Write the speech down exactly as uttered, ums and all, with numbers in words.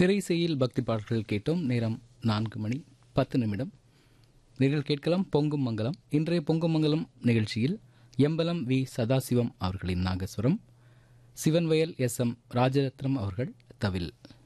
திரைசையில் பக்தி பாடல்கள் கேட்டோம். நேரம் நான்கு மணி பத்து நிமிடம். நீங்கள் கேட்கலாம் பொங்கும் மங்கலம். இன்றைய பொங்கும் மங்கலம் நிகழ்ச்சியில் எம்பலம் வி சதாசிவம் அவர்களின் நாகஸ்வரம், சிவன்வயல் எஸ் எம் ராஜரத்னம் அவர்கள் தவில்.